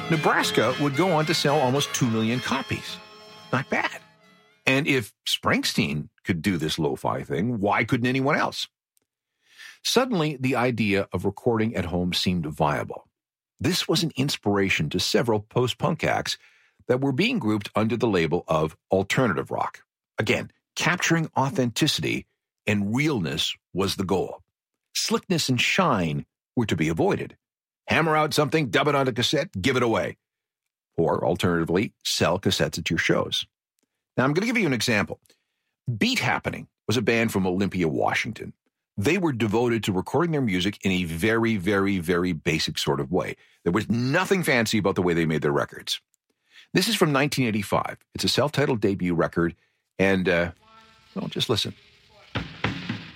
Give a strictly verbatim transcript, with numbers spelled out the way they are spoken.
Nebraska would go on to sell almost two million copies. Not bad. And if Springsteen could do this lo-fi thing, why couldn't anyone else? Suddenly, the idea of recording at home seemed viable. This was an inspiration to several post-punk acts that were being grouped under the label of alternative rock. Again, capturing authenticity and realness was the goal. Slickness and shine were to be avoided. Hammer out something, dub it onto cassette, give it away. Or, alternatively, sell cassettes at your shows. Now, I'm going to give you an example. Beat Happening was a band from Olympia, Washington. They were devoted to recording their music in a very, very, very basic sort of way. There was nothing fancy about the way they made their records. This is from nineteen eighty-five. It's a self-titled debut record, and, uh, well, just listen.